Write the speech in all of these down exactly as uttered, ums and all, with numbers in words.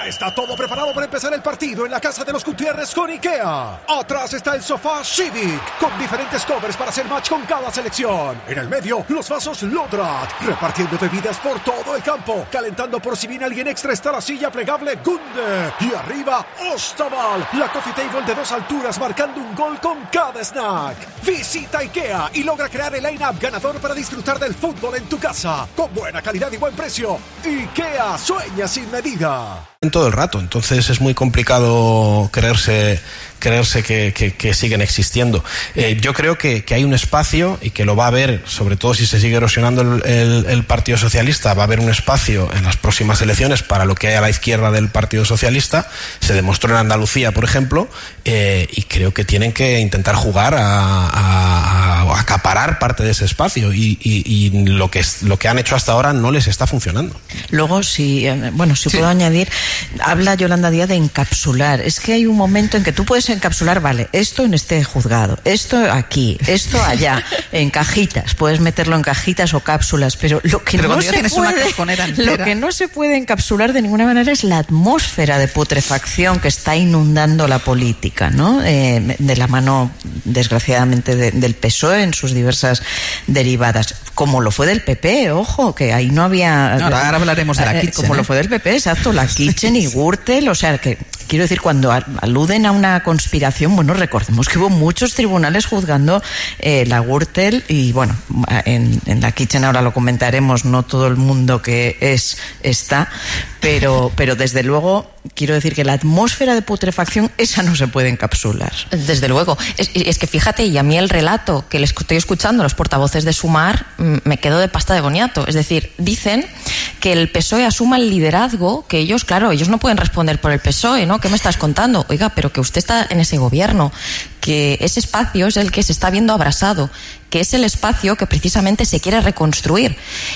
Ya está todo preparado para empezar el partido en la casa de los Gutiérrez con IKEA. Atrás está el sofá Civic, con diferentes covers para hacer match con cada selección. En el medio, los vasos Lodrat, repartiendo bebidas por todo el campo. Calentando por si viene alguien extra está la silla plegable Gunde. Y arriba, Ostaval, la coffee table de dos alturas marcando un gol con cada snack. Visita IKEA y logra crear el line-up ganador para disfrutar del fútbol en tu casa. Con buena calidad y buen precio. IKEA, sueña sin medida. Todo el rato, entonces es muy complicado creerse creerse que, que, que siguen existiendo. Eh, yo creo que, que hay un espacio y que lo va a haber, sobre todo si se sigue erosionando el, el, el Partido Socialista, va a haber un espacio en las próximas elecciones para lo que hay a la izquierda del Partido Socialista. Se demostró en Andalucía, por ejemplo, eh, y creo que tienen que intentar jugar a, a, a acaparar parte de ese espacio y, y, y lo que lo que han hecho hasta ahora no les está funcionando. Luego, si bueno, si sí. puedo añadir, habla Yolanda Díaz de encapsular. Es que hay un momento en que tú puedes encapsular, vale, esto en este juzgado, esto aquí, esto allá, en cajitas, puedes meterlo en cajitas o cápsulas, pero lo que, pero no, se puede, lo que no se puede encapsular de ninguna manera es la atmósfera de putrefacción que está inundando la política, ¿no? Eh, de la mano, desgraciadamente, de, del P S O E en sus diversas derivadas, como lo fue del P P, ojo, que ahí no había... No, ahora hablaremos de la eh, Kitchen. Como ¿eh? lo fue del P P, exacto, la Kitchen y Gürtel, o sea, que quiero decir, cuando aluden a una conspiración, bueno, recordemos que hubo muchos tribunales juzgando eh, la Gürtel y, bueno, en, en la Kitchen ahora lo comentaremos, no todo el mundo que es está, pero, pero desde luego quiero decir que la atmósfera de putrefacción, esa no se puede encapsular. Desde luego. Es, es que fíjate, y a mí el relato que les estoy escuchando, los portavoces de Sumar, me quedo de pasta de boniato. Es decir, dicen que el P S O E asuma el liderazgo, que ellos, claro, ellos no pueden responder por el P S O E, ¿no? ¿Qué me estás contando? Oiga, pero que usted está en ese gobierno, que ese espacio es el que se está viendo abrasado, que es el espacio que precisamente se quiere reconstruir.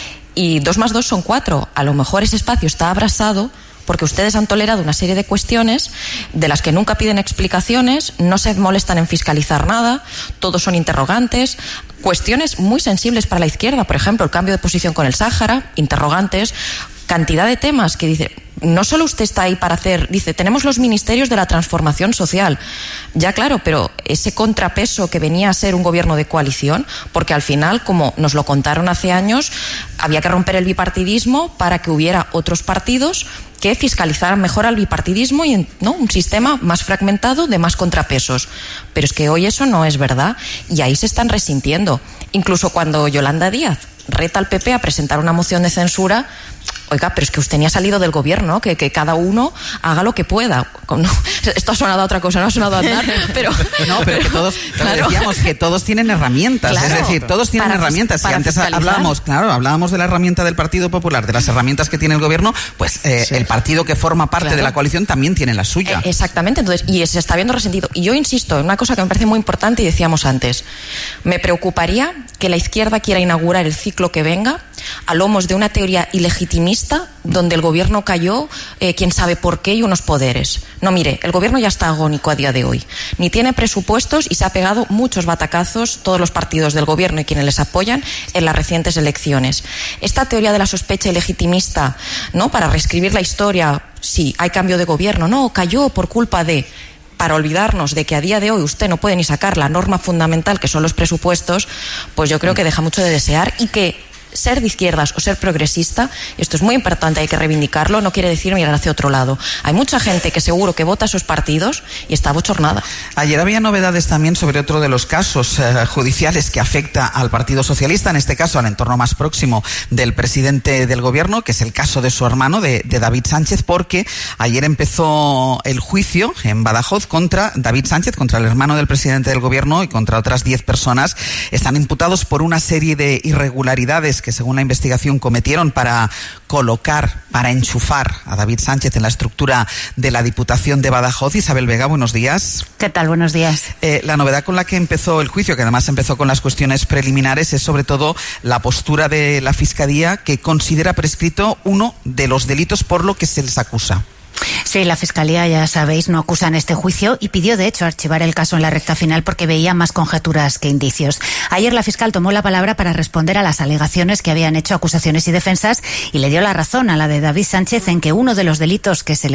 Y dos más dos son cuatro. A lo mejor ese espacio está abrasado porque ustedes han tolerado una serie de cuestiones de las que nunca piden explicaciones, no se molestan en fiscalizar nada, todos son interrogantes, cuestiones muy sensibles para la izquierda, por ejemplo, el cambio de posición con el Sáhara, interrogantes, cantidad de temas que dice, no solo usted está ahí para hacer, dice, tenemos los ministerios de la transformación social. Ya claro, pero ese contrapeso que venía a ser un gobierno de coalición, porque al final, como nos lo contaron hace años, había que romper el bipartidismo para que hubiera otros partidos que fiscalizaran mejor al bipartidismo y, ¿no?, un sistema más fragmentado de más contrapesos. Pero es que hoy eso no es verdad y ahí se están resintiendo. Incluso cuando Yolanda Díaz reta al P P a presentar una moción de censura, oiga, pero es que usted ni ha salido del gobierno, que, que cada uno haga lo que pueda. No, esto ha sonado a otra cosa, no ha sonado a andar, pero... No, pero que todos, claro, decíamos que todos tienen herramientas, claro, es decir, todos tienen para, herramientas. Si antes fiscalizar. hablábamos, claro, hablábamos de la herramienta del Partido Popular, de las herramientas que tiene el gobierno, pues eh, sí. el partido que forma parte claro. de la coalición también tiene la suya. Eh, exactamente, entonces, y se está viendo resentido. Y yo insisto en una cosa que me parece muy importante y decíamos antes, me preocuparía que la izquierda quiera inaugurar el ciclo que venga a lomos de una teoría ilegitimista donde el gobierno cayó, eh, quién sabe por qué, y unos poderes. No, mire, el gobierno ya está agónico a día de hoy. Ni tiene presupuestos y se ha pegado muchos batacazos todos los partidos del gobierno y quienes les apoyan en las recientes elecciones. Esta teoría de la sospecha ilegitimista, ¿no?, para reescribir la historia, sí, hay cambio de gobierno, no, cayó por culpa de... para olvidarnos de que a día de hoy usted no puede ni sacar la norma fundamental que son los presupuestos, pues yo creo que deja mucho de desear y que ser de izquierdas o ser progresista, esto es muy importante, hay que reivindicarlo, no quiere decir mirar hacia otro lado. Hay mucha gente que seguro que vota a esos partidos y está bochornada. Ayer había novedades también sobre otro de los casos eh, judiciales que afecta al Partido Socialista, en este caso al entorno más próximo del presidente del gobierno, que es el caso de su hermano, de, de David Sánchez, porque ayer empezó el juicio en Badajoz contra David Sánchez, contra el hermano del presidente del gobierno y contra otras diez personas. Están imputados por una serie de irregularidades que según la investigación cometieron para colocar, para enchufar a David Sánchez en la estructura de la Diputación de Badajoz. Isabel Vega, buenos días. ¿Qué tal? Buenos días. Eh, la novedad con la que empezó el juicio, que además empezó con las cuestiones preliminares, es sobre todo la postura de la Fiscalía, que considera prescrito uno de los delitos por lo que se les acusa. Sí, la Fiscalía, ya sabéis, no acusa en este juicio y pidió, de hecho, archivar el caso en la recta final porque veía más conjeturas que indicios. Ayer la fiscal tomó la palabra para responder a las alegaciones que habían hecho acusaciones y defensas y le dio la razón a la de David Sánchez en que uno de los delitos que se le